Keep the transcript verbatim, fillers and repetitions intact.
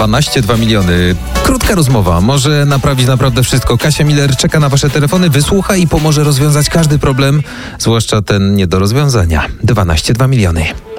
dwanaście dwa miliony. Krótka rozmowa może naprawić naprawdę wszystko. Kasia Miller czeka na wasze telefony, wysłucha i pomoże rozwiązać każdy problem, zwłaszcza ten nie do rozwiązania. dwanaście dwa miliony.